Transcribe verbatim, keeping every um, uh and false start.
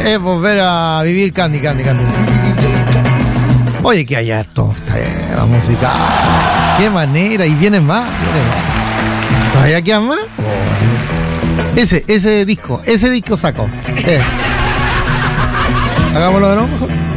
Es volver a vivir Candy, Candy, Candy. Oye, que hay harto tema musical. Qué manera, y vienen más. Vienen más. ¿Todavía quedan más? Oh. Ese, ese disco, ese disco saco. Eh. Hagámoslo de nuevo mejor.